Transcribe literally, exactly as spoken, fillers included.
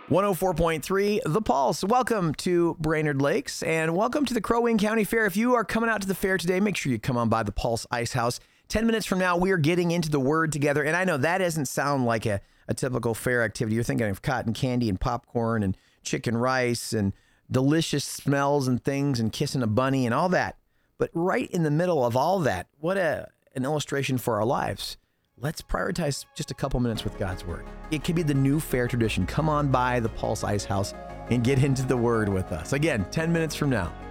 one oh four point three The Pulse. Welcome to Brainerd Lakes and welcome to the Crow Wing County Fair. If you are coming out to the fair today, make sure you come on by the Pulse Ice House. Ten minutes from now, we are getting into the Word together. And I know that doesn't sound like a, a typical fair activity. You're thinking of cotton candy and popcorn and chicken rice and delicious smells and things and kissing a bunny and all that. But right in the middle of all that, what a an illustration for our lives. Let's prioritize just a couple minutes with God's Word. It could be the new fair tradition. Come on by the Pulse Ice House and get into the Word with us. Again, ten minutes from now.